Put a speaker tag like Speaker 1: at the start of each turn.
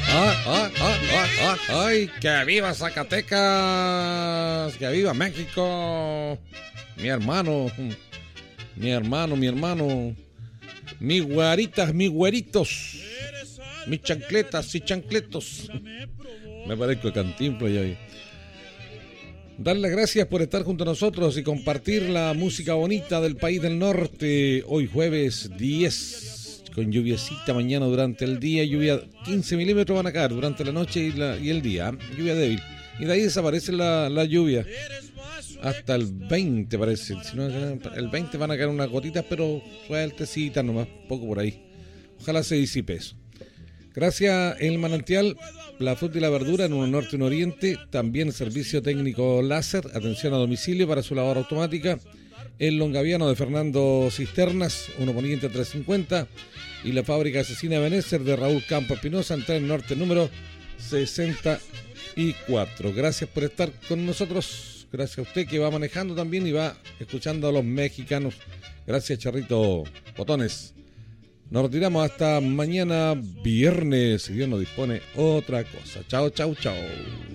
Speaker 1: ¡Ay! ¡Que viva Zacatecas! ¡Que viva México! Mi hermano. Mis güeritas, mis güeritos. Mis chancletas y chancletos. Me parezco a Cantinflas ya. Dar las gracias por estar junto a nosotros y compartir la música bonita del país del norte. Hoy jueves 10, con lluviecita mañana durante el día. Lluvia 15 milímetros van a caer durante la noche y el día. Lluvia débil. Y de ahí desaparece la lluvia. Hasta el 20 parece. Si no, el 20 van a caer unas gotitas, pero sueltecitas nomás, poco por ahí. Ojalá se disipe eso. Gracias El Manantial, la fruta y la verdura en un norte y un oriente. También servicio técnico láser, atención a domicilio para su lavadora automática. El Longaviano de Fernando Cisternas, 1 Poniente 350. Y la fábrica asesina de Benécer de Raúl Campos Espinosa, entrada en norte número 64. Gracias por estar con nosotros. Gracias a usted que va manejando también y va escuchando a los mexicanos. Gracias, Charrito Botones. Nos retiramos hasta mañana viernes, si Dios nos dispone otra cosa. Chao, chao, chao.